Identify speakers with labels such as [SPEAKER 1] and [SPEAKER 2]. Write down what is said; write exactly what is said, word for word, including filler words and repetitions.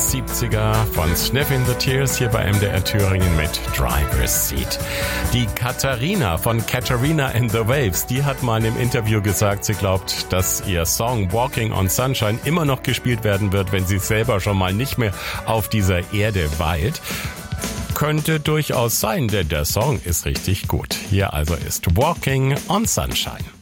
[SPEAKER 1] siebziger von Sniffing the Tears hier bei M D R Thüringen mit Driver's Seat. Die Katharina von Katharina and the Waves, die hat mal im Interview gesagt, sie glaubt, dass ihr Song Walking on Sunshine immer noch gespielt werden wird, wenn sie selber schon mal nicht mehr auf dieser Erde weilt. Könnte durchaus sein, denn der Song ist richtig gut. Hier also ist Walking on Sunshine.